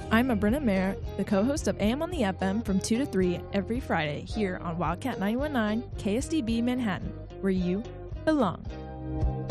I'm Brenna Mayer, the co-host of AM on the FM from 2 to 3 every Friday here on Wildcat 919 KSDB Manhattan, where you belong.